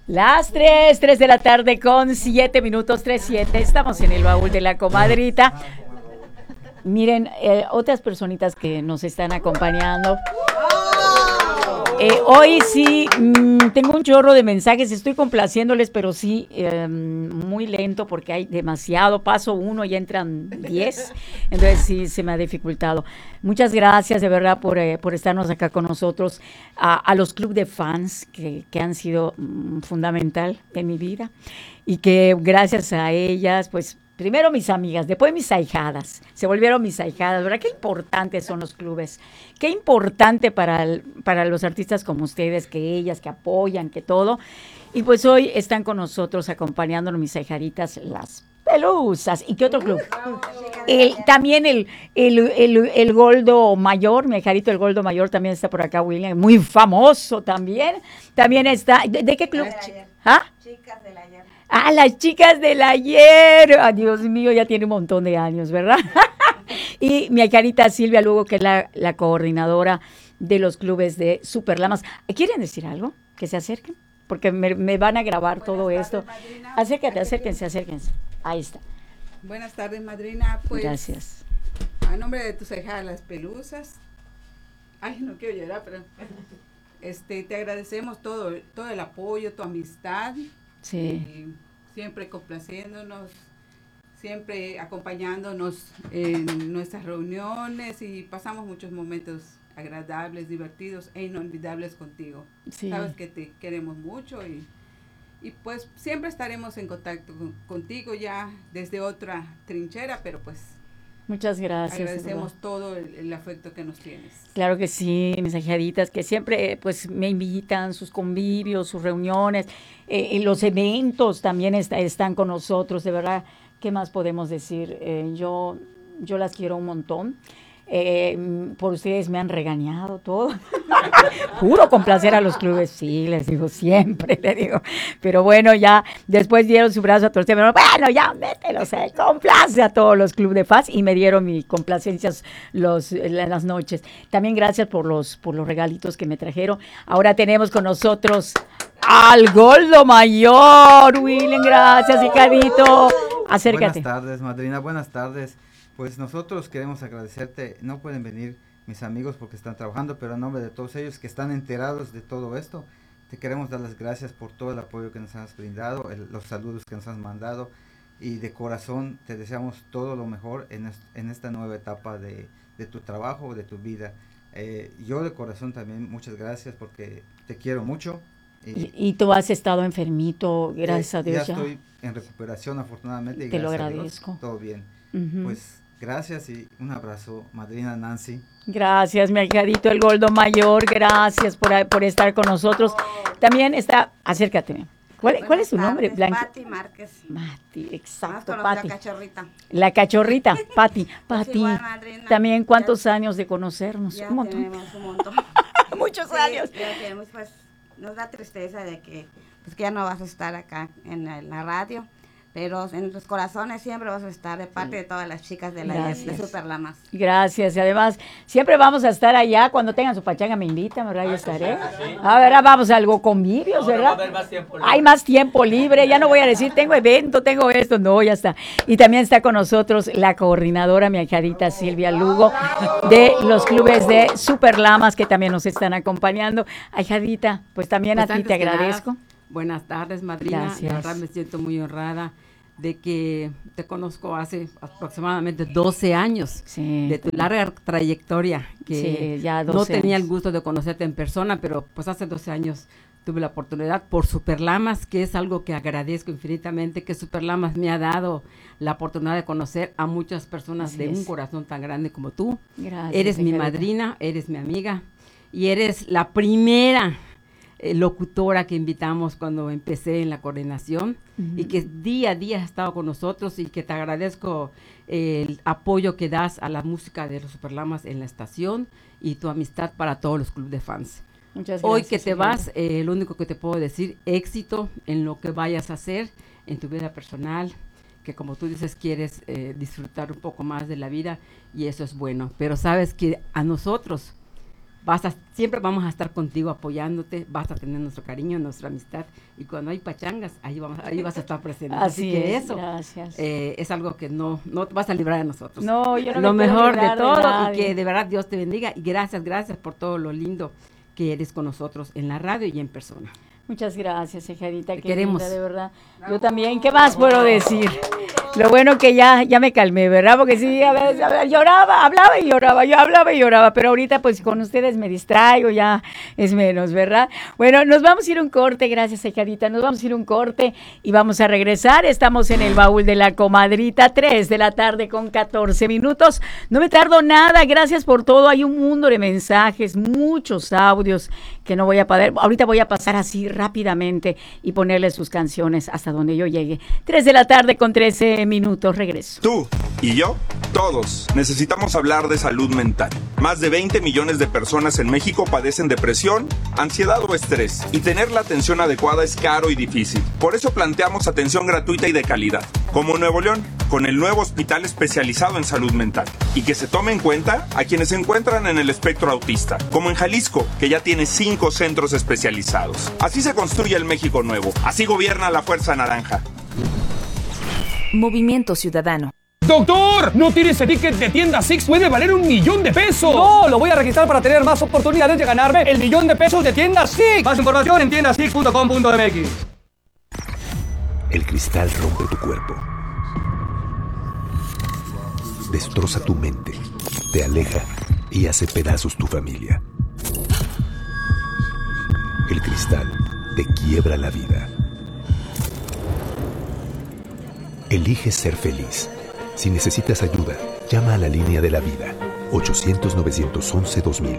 Las 3 de la tarde con 7 minutos, 3:07. Estamos en el baúl de la comadrita. Miren, otras personitas que nos están acompañando. Hoy sí, tengo un chorro de mensajes, estoy complaciéndoles, pero sí, muy lento porque hay demasiado. Paso uno y entran 10, entonces sí, se me ha dificultado. Muchas gracias de verdad por estarnos acá con nosotros, a los club de fans que han sido fundamental en mi vida y que gracias a ellas, pues, primero mis amigas, después mis ahijadas, se volvieron mis ahijadas, ¿verdad? Qué importantes son los clubes, qué importante para los artistas como ustedes, que ellas, que apoyan, que todo. Y pues hoy están con nosotros acompañándonos mis ahijaditas, las Pelusas. ¿Y qué otro club? También el Goldo Mayor, mi ahijadito el Goldo Mayor también está por acá, William, muy famoso también. También está, ¿de qué club? ¿Ah? Chicas del ayer. Ah, las chicas del ayer. Ah, Dios mío, ya tiene un montón de años, ¿verdad? Y mi ahijadita Silvia Lugo, que es la coordinadora de los clubes de Superlamas. ¿Quieren decir algo? Que se acerquen, porque me van a grabar todo esto. Madrina. Acérquense. Ahí está. Buenas tardes, madrina. Pues, gracias. A nombre de tus ahijadas, las Pelusas. Ay, no quiero llorar, pero te agradecemos todo el apoyo, tu amistad. Sí. Siempre complaciéndonos, siempre acompañándonos en nuestras reuniones y pasamos muchos momentos agradables, divertidos e inolvidables contigo. Sí. Sabes que te queremos mucho y pues siempre estaremos en contacto contigo ya desde otra trinchera, pero pues muchas gracias. Agradecemos todo el afecto que nos tienes. Claro que sí, mis ahijaditas, que siempre pues me invitan, sus convivios, sus reuniones, los eventos también están con nosotros, de verdad, ¿qué más podemos decir? Yo las quiero un montón. Por ustedes me han regañado todo. Juro complacer a los clubes, sí, les digo siempre, les digo. Pero bueno, ya después dieron su brazo a torcer, bueno, ya mételos, complace a todos los clubes de fans y me dieron mi complacencias las noches. También gracias por los regalitos que me trajeron. Ahora tenemos con nosotros al Goldo Mayor, William, gracias, hijadito. Acércate. Buenas tardes, madrina, buenas tardes. Pues nosotros queremos agradecerte, no pueden venir mis amigos porque están trabajando, pero a nombre de todos ellos que están enterados de todo esto, te queremos dar las gracias por todo el apoyo que nos has brindado, los saludos que nos has mandado y de corazón te deseamos todo lo mejor en esta nueva etapa de tu trabajo, de tu vida. Yo de corazón también muchas gracias porque te quiero mucho. Y tú has estado enfermito, gracias a Dios. Ya estoy en recuperación afortunadamente. Y te lo gracias agradezco. A Dios, todo bien. Uh-huh. Pues gracias y un abrazo, madrina Nancy. Gracias, mi ahijadito el Goldo Mayor, gracias por estar con nosotros. También está, acércate. ¿Cuál es su nombre? Pati Márquez. Pati, exacto, Pati. Pati. La cachorrita. La cachorrita, Pati. Pues igual, madrina. También, ¿cuántos años de conocernos? Ya un montón. tenemos un montón. Muchos sí, años. Ya tenemos, pues, nos da tristeza de que ya no vas a estar acá en la radio. Pero en nuestros corazones siempre vas a estar de parte de todas las chicas de Superlamas. Gracias. Y además, siempre vamos a estar allá. Cuando tengan su pachanga me invitan, ¿verdad? Yo estaré. A ver, vamos a algo convivios, ¿verdad? Hay más tiempo libre. Ya no voy a decir, tengo evento, tengo esto. No, ya está. Y también está con nosotros la coordinadora, mi ahijadita Silvia Lugo, de los clubes de Superlamas, que también nos están acompañando. Ahijadita, pues también a ti te agradezco. Buenas tardes, madrina. Gracias. La verdad me siento muy honrada de que te conozco hace aproximadamente 12 años, sí, de tu larga trayectoria, que sí, ya 12 no tenía años. el gusto de conocerte en persona, pero pues hace 12 años tuve la oportunidad por Superlamas, que es algo que agradezco infinitamente, que Superlamas me ha dado la oportunidad de conocer a muchas personas de un corazón tan grande como tú. Gracias, eres mi madrina, eres mi amiga y eres la primera locutora que invitamos cuando empecé en la coordinación y que día a día has estado con nosotros y que te agradezco el apoyo que das a la música de los Superlamas en la estación y tu amistad para todos los clubes de fans. Muchas gracias. Hoy que te vas, lo único que te puedo decir, éxito en lo que vayas a hacer en tu vida personal, que como tú dices quieres disfrutar un poco más de la vida y eso es bueno, pero sabes que a nosotros siempre vamos a estar contigo apoyándote, vas a tener nuestro cariño, nuestra amistad, y cuando hay pachangas, ahí vas a estar presente. Así que es, eso gracias. Es algo que no te vas a librar de nosotros. No, yo no lo me puedo mejor de librar de todo, nadie. y que de verdad Dios te bendiga, y gracias por todo lo lindo que eres con nosotros en la radio y en persona. Muchas gracias, Ejarita, Te qué queremos. linda, de verdad. Yo también, ¿qué más puedo decir? Lo bueno que ya me calmé, ¿verdad? Porque sí, a veces lloraba, hablaba y lloraba, yo hablaba y lloraba, pero ahorita pues con ustedes me distraigo, ya es menos, ¿verdad? Bueno, nos vamos a ir a un corte, gracias, Ejarita, nos vamos a ir a un corte y vamos a regresar. Estamos en el baúl de la comadrita, 3 de la tarde con 14 minutos. No me tardo nada, gracias por todo. Hay un mundo de mensajes, muchos audios que no voy a poder, ahorita voy a pasar así rápidamente y ponerle sus canciones hasta donde yo llegue. 3 de la tarde con 13 minutos, regreso. Tú y yo, todos, necesitamos hablar de salud mental. Más de 20 millones de personas en México padecen depresión, ansiedad o estrés, y tener la atención adecuada es caro y difícil. Por eso planteamos atención gratuita y de calidad, como en Nuevo León, con el nuevo hospital especializado en salud mental, y que se tome en cuenta a quienes se encuentran en el espectro autista, como en Jalisco, que ya tiene 5 centros especializados. Así se construye el México nuevo, así gobierna la Fuerza Naranja. Movimiento Ciudadano. ¡Doctor! ¿No tiene ese ticket de tienda Six? ¡Puede valer $1,000,000! ¡No! Lo voy a registrar para tener más oportunidades de ganarme el $1,000,000 de tienda Six. Más información en tiendasix.com.mx. El cristal rompe tu cuerpo. Destroza tu mente. Te aleja y hace pedazos tu familia. El cristal te quiebra la vida. Elige ser feliz. Si necesitas ayuda, llama a la línea de la vida, 800-911-2000.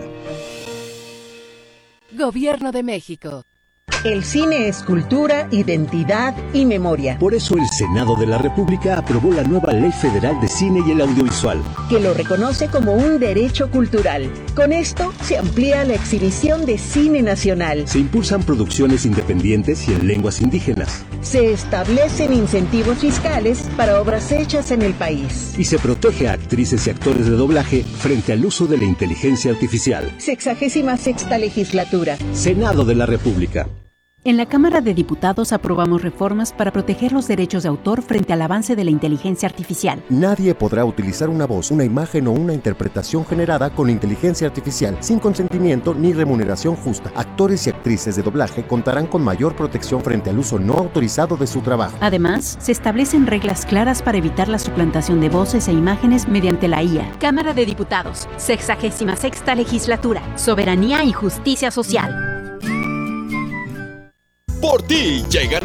Gobierno de México. El cine es cultura, identidad y memoria. Por eso el Senado de la República aprobó la nueva Ley Federal de Cine y el Audiovisual, que lo reconoce como un derecho cultural. Con esto se amplía la exhibición de cine nacional. Se impulsan producciones independientes y en lenguas indígenas. Se establecen incentivos fiscales para obras hechas en el país. Y se protege a actrices y actores de doblaje frente al uso de la inteligencia artificial. 66ª legislatura. Senado de la República. En la Cámara de Diputados aprobamos reformas para proteger los derechos de autor frente al avance de la inteligencia artificial. Nadie podrá utilizar una voz, una imagen o una interpretación generada con inteligencia artificial sin consentimiento ni remuneración justa. Actores y actrices de doblaje contarán con mayor protección frente al uso no autorizado de su trabajo. Además, se establecen reglas claras para evitar la suplantación de voces e imágenes mediante la IA. Cámara de Diputados, 66ª legislatura, soberanía y justicia social. Por ti llegan